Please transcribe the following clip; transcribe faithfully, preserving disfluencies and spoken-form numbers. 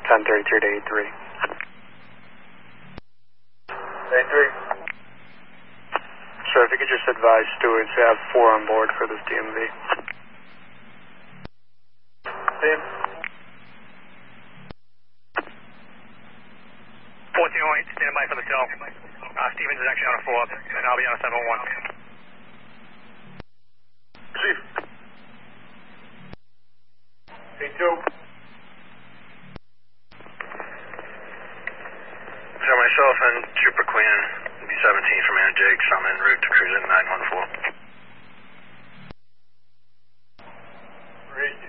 ten thirty-two to eighty-three. eighty-three. Sir, if you could just advise stewards to have four on board for this D M V. Team. fourteen oh eight, standing by for the cell. Uh, Stevens is actually on a four, and I'll be on a seven one. Chief. eighty-two. So myself and Trooper Quinn, B seventeen from Anna Jakes, I'm en route to cruise at nine one four. Reach.